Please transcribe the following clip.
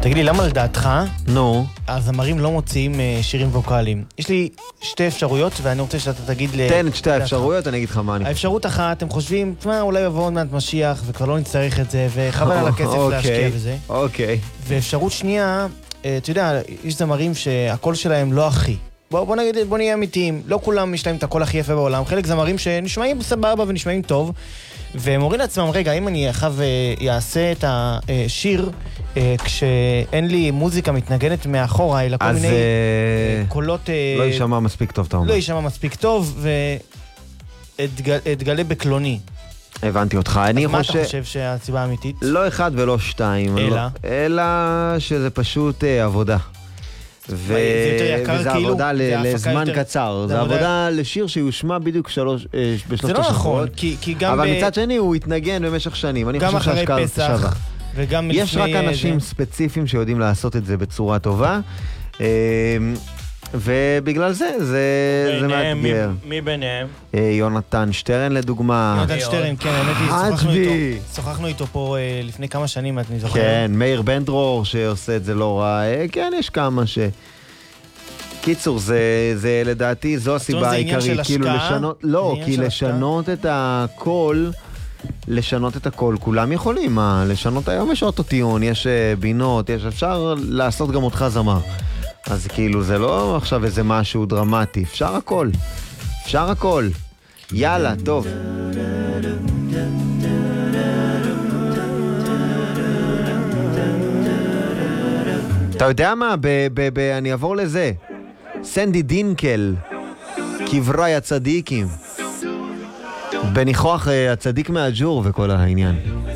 תגיד לי, למה לדעתך נו. הזמרים לא מוציאים שירים ווקליים? יש לי שתי אפשרויות, ואני רוצה שאתה תגיד תן את שתי האפשרויות, אני אגיד לך מה אני... האפשרות אחת, אתם חושבים, תשמע, אולי יבוא עוד מעט משיח, וכבר לא נצטרך את זה, וחבל על הכסף להשקיע בזה. אוקיי. ואפשרות שנייה, אתה יודע, יש זמרים שהקול שלהם לא הכי. בוא נגיד, בוא נהיה אמיתיים. לא כולם יש להם את הקול הכי יפה בעולם. חלק זמרים שנשמעים סבבה ונשמעים טוב, והם אומרים לעצמם, רגע, אם אני אחר יעשה את השיר כשאין לי מוזיקה מתנגנת מאחורה, אלא כל מיני קולות... לא יישמע מספיק טוב, אתה אומר. לא יישמע מספיק טוב, ואתגלה בקלוני. הבנתי אותך. מה אתה חושב שהסיבה האמיתית? לא אחד ולא שתיים. אלא שזה פשט עבודה. וזה עבודה לזמן קצר. זה עבודה לשיר שיושמע בדיוק בשלושת השבועות. זה לא נכון, כי גם... אבל מצד שני הוא התנגן במשך שנים. גם אחרי פסח, וגם לפני... יש רק אנשים ספציפיים שיודעים לעשות את זה בצורה טובה, ובגלל זה מאתגר. מי ביניהם? יונתן שטרן לדוגמה. יונתן שטרן, כן, האמת היא, שוחחנו איתו פה לפני כמה שנים, אני זוכר. כן, מאיר בן דרור שעושה את זה לא רע. כן, יש כמה ש... קיצור, זה לדעתי, זו הסיבה העיקרית. כאילו לשנות, לא, כי לשנות את הכל, כולם יכולים. לשנות היום יש אוטוטיון, יש בינות, אפשר לעשות גם אותך זמר. אז כאילו זה לא עכשיו איזה משהו דרמטי, אפשר הכל. יאללה, טוב. אתה יודע מה? אני אעבור לזה. סנדי דינקל, קברי הצדיקים. בניחוח הצדיק מהג'ור וכל העניין.